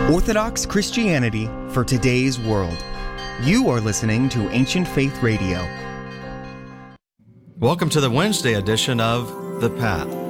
Orthodox Christianity for today's world. You are listening to Ancient Faith Radio. Welcome to the Wednesday edition of The Path.